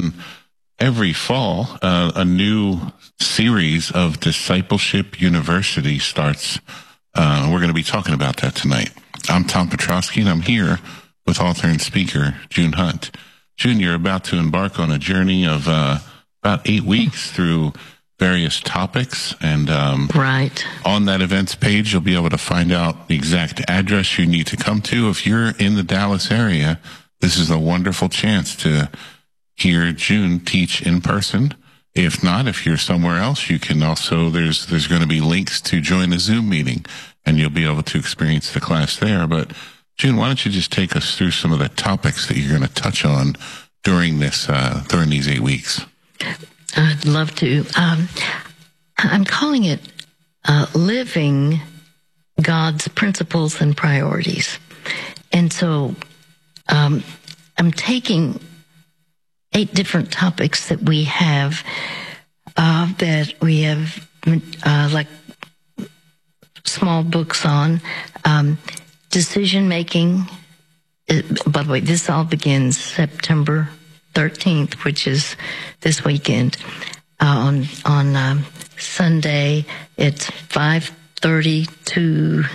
then every fall, a new series of Discipleship University starts. We're going to be talking about that tonight. I'm Tom Petrosky, and I'm here with author and speaker June Hunt. June, you're about to embark on a journey of about 8 weeks through various topics, and right on that events page, you'll be able to find out the exact address you need to come to. If you're in the Dallas area, this is a wonderful chance to hear June teach in person. If not, if you're somewhere else, you can also, there's going to be links to join a Zoom meeting, and you'll be able to experience the class there. But June, why don't you just take us through some of the topics that you're going to touch on during this, during these 8 weeks? I'd love to. I'm calling it Living God's Principles and Priorities. And so I'm taking 8 different topics that we have like small books on. Decision making. By the way, this all begins September 13th, which is this weekend. On Sunday, it's 5:30 to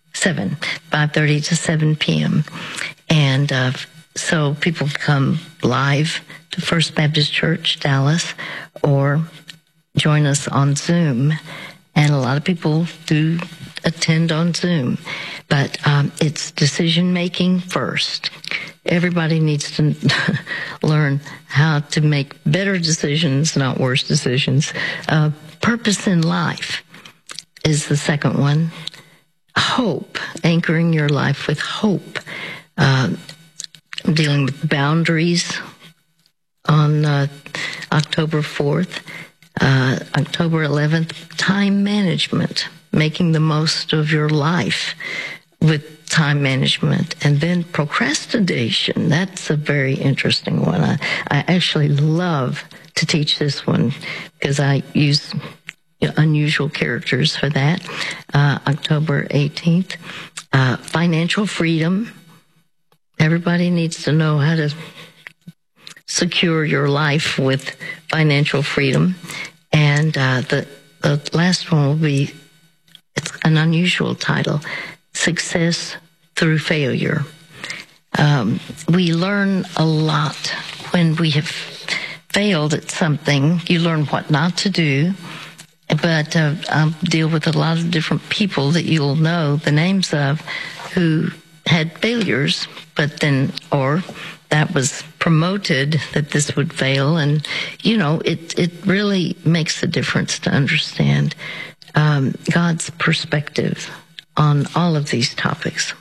7 p.m. And so people come live to First Baptist Church, Dallas, or join us on Zoom. And a lot of people do attend on Zoom. But it's decision-making first. Everybody needs to learn how to make better decisions, not worse decisions. Purpose in life is the second one. Hope, anchoring your life with hope. Dealing with boundaries on October 4th. October 11th, time management, making the most of your life with time management. And then procrastination, that's a very interesting one. I actually love to teach this one because I use unusual characters for that. October 18th, financial freedom. Everybody needs to know how to secure your life with financial freedom. And the last one will be, it's an unusual title, Success Through Failure. We learn a lot when we have failed at something. You learn what not to do. But I'll deal with a lot of different people that you'll know the names of who had failures, but then, or that was promoted that this would fail. And, you know, it really makes a difference to understand God's perspective on all of these topics.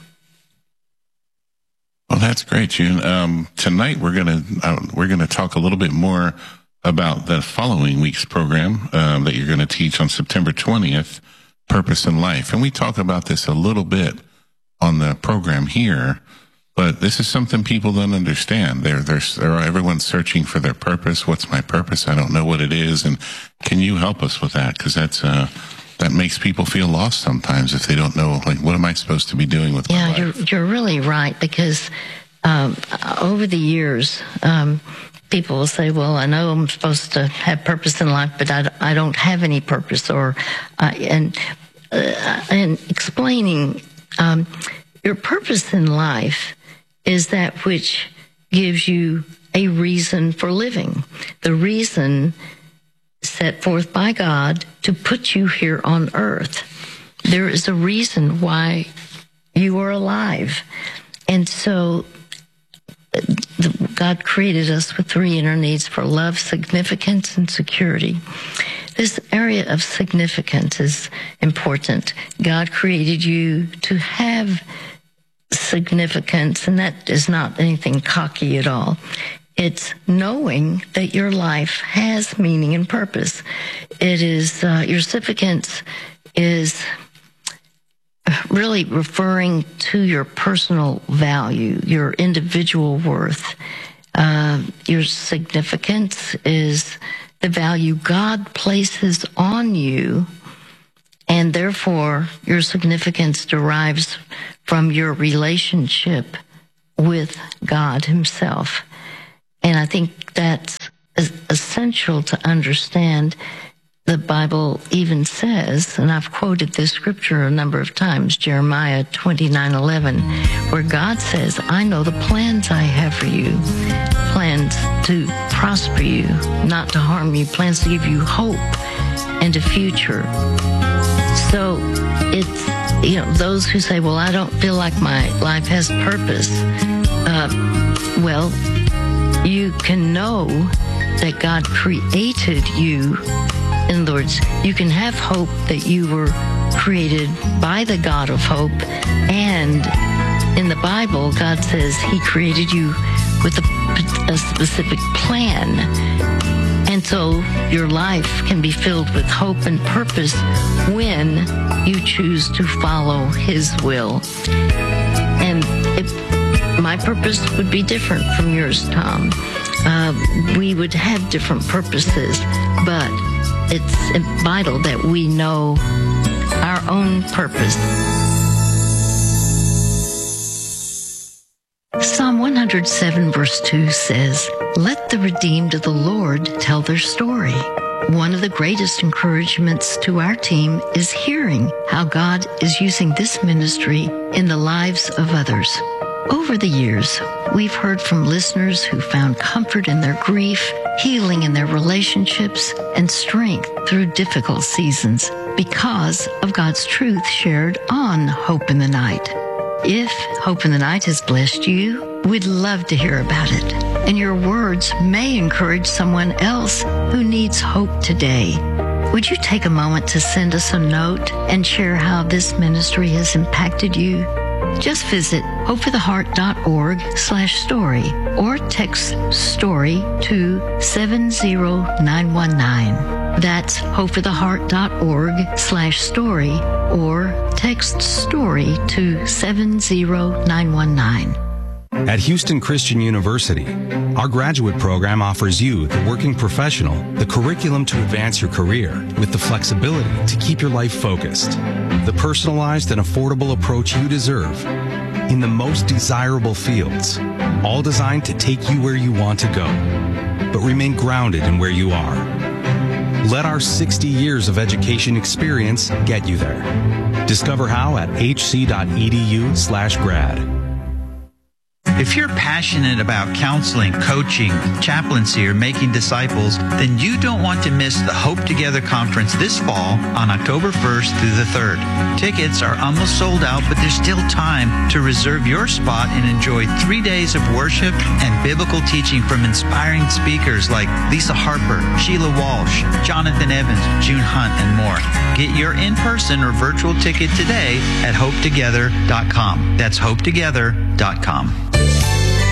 Well, that's great, June. Tonight we're gonna talk a little bit more about the following week's program that you're going to teach on September 20th, Purpose in Life. And we talk about this a little bit on the program here, but this is something people don't understand. Everyone's searching for their purpose. What's my purpose? I don't know what it is. And can you help us with that? Because that makes people feel lost sometimes if they don't know, like, what am I supposed to be doing with my life? Yeah, you're really right, because over the years, people will say, well, I know I'm supposed to have purpose in life, but I don't have any purpose. And explaining your purpose in life is that which gives you a reason for living. The reason set forth by God to put you here on earth. There is a reason why you are alive. And so God created us with 3 inner needs for love, significance, and security. This area of significance is important. God created you to have significance, and that is not anything cocky at all. It's knowing that your life has meaning and purpose. It is, your significance is really referring to your personal value, your individual worth. Your significance is the value God places on you, and therefore your significance derives from your relationship with God Himself. And I think that's essential to understand. The Bible even says, and I've quoted this scripture a number of times, Jeremiah 29:11, where God says, I know the plans I have for you, plans to prosper you, not to harm you, plans to give you hope and a future. So it's, those who say, well, I don't feel like my life has purpose. Well, you can know that God created you. In other words, you can have hope that you were created by the God of hope. And in the Bible, God says he created you with a specific plan. And so your life can be filled with hope and purpose when you choose to follow his will. And my purpose would be different from yours, Tom. We would have different purposes, but it's vital that we know our own purpose. Psalm 107 verse 2 says, "Let the redeemed of the Lord tell their story." One of the greatest encouragements to our team is hearing how God is using this ministry in the lives of others. Over the years, we've heard from listeners who found comfort in their grief, healing in their relationships, and strength through difficult seasons because of God's truth shared on Hope in the Night. If Hope in the Night has blessed you, we'd love to hear about it. And your words may encourage someone else who needs hope today. Would you take a moment to send us a note and share how this ministry has impacted you? Just visit hopefortheheart.org/story or text STORY to 70919. That's hopefortheheart.org/story or text STORY to 70919. At Houston Christian University, our graduate program offers you, the working professional, the curriculum to advance your career with the flexibility to keep your life focused, the personalized and affordable approach you deserve in the most desirable fields, all designed to take you where you want to go, but remain grounded in where you are. Let our 60 years of education experience get you there. Discover how at hc.edu/grad. If you're passionate about counseling, coaching, chaplaincy, or making disciples, then you don't want to miss the Hope Together Conference this fall on October 1st through the 3rd. Tickets are almost sold out, but there's still time to reserve your spot and enjoy 3 days of worship and biblical teaching from inspiring speakers like Lisa Harper, Sheila Walsh, Jonathan Evans, June Hunt, and more. Get your in-person or virtual ticket today at hopetogether.com. That's hopetogether.com.